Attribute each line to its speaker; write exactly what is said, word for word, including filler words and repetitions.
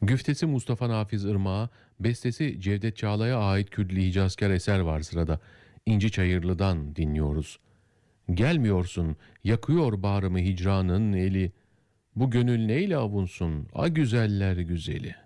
Speaker 1: Güftesi Mustafa Nafiz Irmak'a, bestesi Cevdet Çağla'ya ait Kürdili Hicazkar eser var sırada. İnci Çayırlı'dan dinliyoruz. Gelmiyorsun, yakıyor bağrımı hicranın eli. Bu gönül neyle avunsun, a güzeller güzeli.